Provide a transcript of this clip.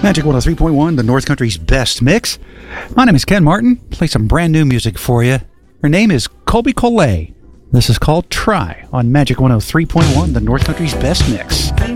Magic 103.1, the North Country's best mix. My name is Ken Martin. Play some brand new music for you. Her name is Colby Collet. This is called Try on Magic 103.1, the North Country's best mix.